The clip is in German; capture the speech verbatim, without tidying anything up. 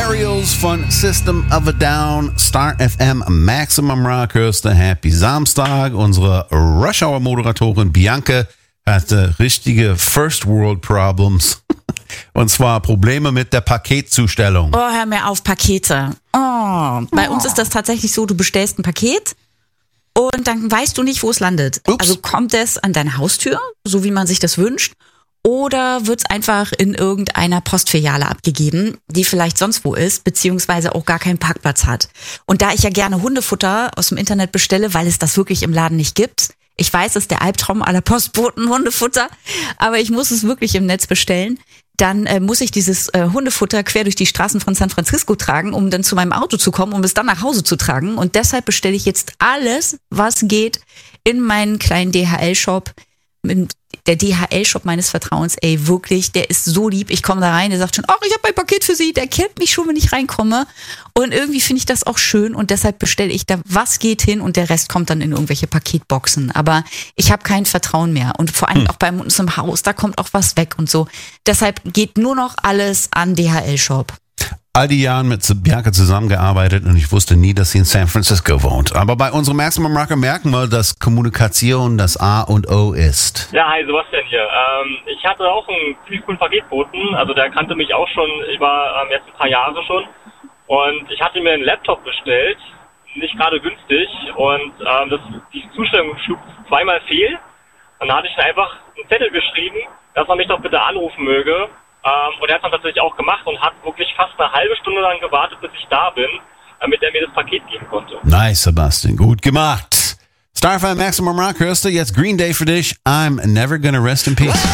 Burials von System of a Down, Star F M, Maximum Rock, hörst du Happy Samstag. Unsere Rush Hour Moderatorin Bianca hatte richtige First World Problems. Und zwar Probleme mit der Paketzustellung. Oh, hör mir auf, Pakete. Oh, bei oh. uns ist das tatsächlich so, du bestellst ein Paket und dann weißt du nicht, wo es landet. Ups. Also kommt es an deine Haustür, so wie man sich das wünscht, oder wird es einfach in irgendeiner Postfiliale abgegeben, die vielleicht sonst wo ist, beziehungsweise auch gar keinen Parkplatz hat. Und da ich ja gerne Hundefutter aus dem Internet bestelle, weil es das wirklich im Laden nicht gibt, ich weiß, es ist der Albtraum aller Postboten, Hundefutter, aber ich muss es wirklich im Netz bestellen, dann äh, muss ich dieses äh, Hundefutter quer durch die Straßen von San Francisco tragen, um dann zu meinem Auto zu kommen, um es dann nach Hause zu tragen. Und deshalb bestelle ich jetzt alles, was geht, in meinen kleinen D H L-Shop. Der D H L-Shop meines Vertrauens, ey, wirklich, der ist so lieb. Ich komme da rein, der sagt schon, ach, ich habe ein Paket für Sie. Der kennt mich schon, wenn ich reinkomme. Und irgendwie finde ich das auch schön und deshalb bestelle ich da, was geht hin und der Rest kommt dann in irgendwelche Paketboxen. Aber ich habe kein Vertrauen mehr und vor allem hm. auch bei uns im Haus, da kommt auch was weg und so. Deshalb geht nur noch alles an D H L-Shop. All die Jahre mit Bianca zusammengearbeitet und ich wusste nie, dass sie in San Francisco wohnt. Aber bei unserem Maximum Rocker merken wir, dass Kommunikation das A und O ist. Ja, hi, Sebastian hier. Ähm, ich hatte auch einen ziemlich coolen Paketboten. Also der kannte mich auch schon über ähm, jetzt ein paar Jahre schon. Und ich hatte mir einen Laptop bestellt, nicht gerade günstig. Und ähm, das, die Zustellung schlug zweimal fehl. Und dann hatte ich einfach einen Zettel geschrieben, dass man mich doch bitte anrufen möge. Ähm, und er hat es dann tatsächlich auch gemacht und hat wirklich fast eine halbe Stunde lang gewartet, bis ich da bin, damit er mir das Paket geben konnte. Nice, Sebastian. Gut gemacht. Star F M Maximum Rock hörst du jetzt Green Day für dich. I'm never gonna rest in peace.